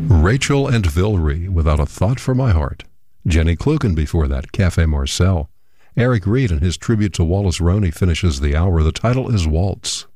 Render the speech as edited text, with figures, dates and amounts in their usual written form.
Rachel and Vilry, Without a Thought for My Heart. Jenny Kluken before that, Cafe Marcel. Eric Reed and his tribute to Wallace Roney finishes the hour. The title is Waltz.